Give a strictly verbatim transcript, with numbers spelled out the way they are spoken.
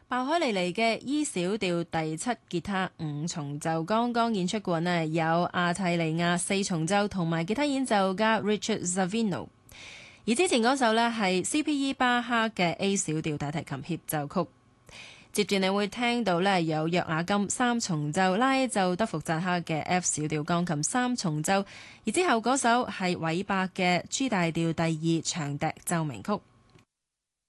鮑海尼尼嘅 E 小調第七吉他五重奏剛剛演出過呢，有阿蒂利亞四重奏同埋吉他演奏家 Richard Zavino。而之前嗰首呢係 C P E 巴哈嘅 A 小調大提琴協奏曲。接住你會聽到呢有約雅金三重奏拉奏德福扎克嘅 F 小調鋼琴三重奏，而之後嗰首係韋伯嘅 G 大調第二長笛奏鳴曲。